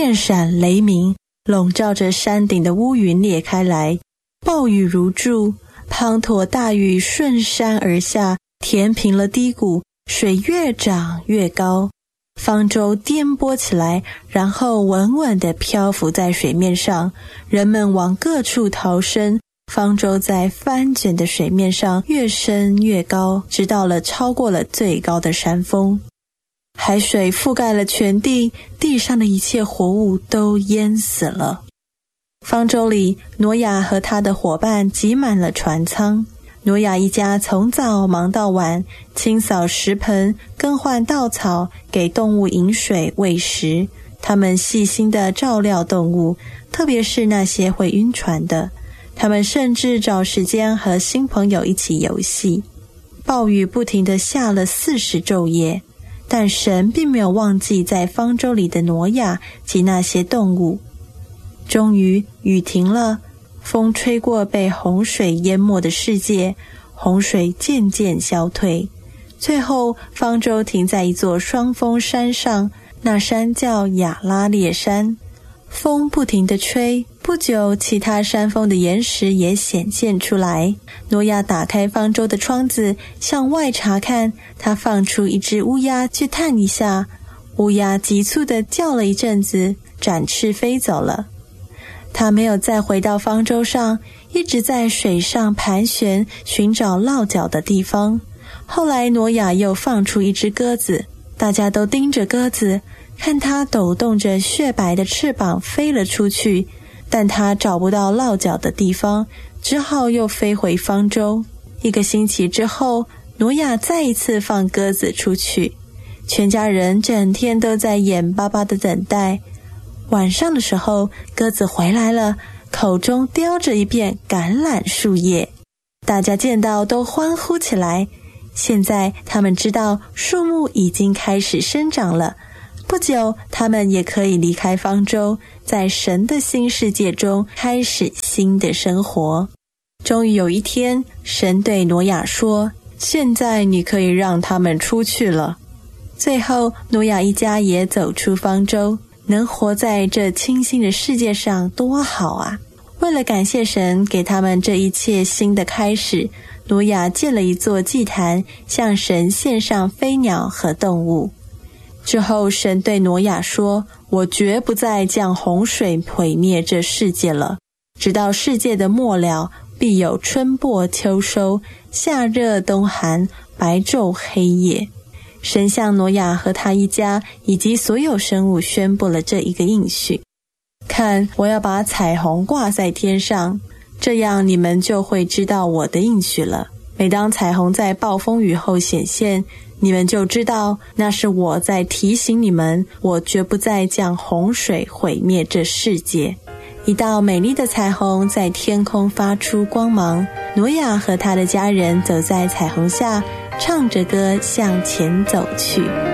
电闪雷鸣，笼罩着山顶的乌云裂开来，暴雨如注，滂沱大雨顺山而下，填平了低谷，水越涨越高，方舟颠簸起来，然后稳稳地漂浮在水面上，人们往各处逃生，方舟在翻卷的水面上越升越高，直到超过了最高的山峰。海水覆盖了全地，地上的一切活物都淹死了。方舟里，挪亚和他的伙伴挤满了船舱。挪亚一家从早忙到晚，清扫石盆，更换稻草，给动物饮水喂食。他们细心地照料动物，特别是那些会晕船的。他们甚至找时间和新朋友一起游戏。暴雨不停地下了40昼夜，但神并没有忘记在方舟里的挪亚及那些动物。终于雨停了，风吹过被洪水淹没的世界，洪水渐渐消退。最后方舟停在一座双峰山上，那山叫亚拉列山。风不停地吹，不久其他山峰的岩石也显现出来。挪亚打开方舟的窗子，向外查看，他放出一只乌鸦去探一下。乌鸦急促地叫了一阵子，展翅飞走了。他没有再回到方舟上，一直在水上盘旋，寻找落脚的地方。后来挪亚又放出一只鸽子，大家都盯着鸽子，看它抖动着雪白的翅膀飞了出去，但它找不到落脚的地方，只好又飞回方舟。1个星期之后，挪亚再一次放鸽子出去，全家人整天都在眼巴巴地等待。晚上的时候，鸽子回来了，口中叼着一片橄榄树叶。大家见到都欢呼起来。现在他们知道树木已经开始生长了，不久他们也可以离开方舟，在神的新世界中开始新的生活。终于有一天，神对挪亚说：现在你可以让他们出去了。最后挪亚一家也走出方舟，能活在这清新的世界上多好啊！为了感谢神给他们这一切新的开始，挪亚建了一座祭坛，向神献上飞鸟和动物。之后神对挪亚说：我绝不再降洪水毁灭这世界了，直到世界的末了，必有春播秋收，夏热冬寒，白昼黑夜。神向挪亚和他一家以及所有生物宣布了这一个应许：看，我要把彩虹挂在天上，这样你们就会知道我的应许了。每当彩虹在暴风雨后显现，你们就知道那是我在提醒你们，我绝不再降洪水毁灭这世界。一道美丽的彩虹在天空发出光芒，挪亚和他的家人走在彩虹下，唱着歌向前走去。